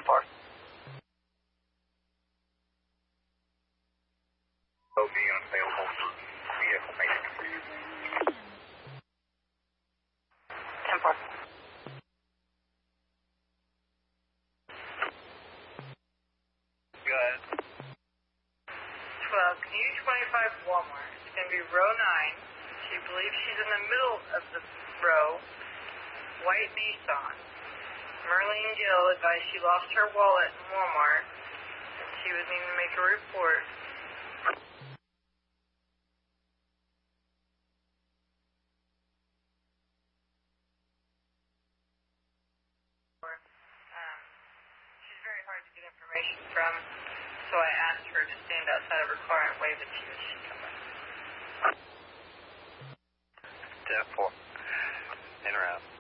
10-4. Will be unavailable for vehicle maintenance. 10-4. Go ahead. 12, can you 25 Walmart? It's going to be row 9. She believes she's in the middle of the row. White Nissan. Merlene Gill advised she lost her wallet in Walmart. And she was needing to make a report. She's very hard to get information from, so I asked her to stand outside of her car and wave at you as she comes in. 10-4. In or out?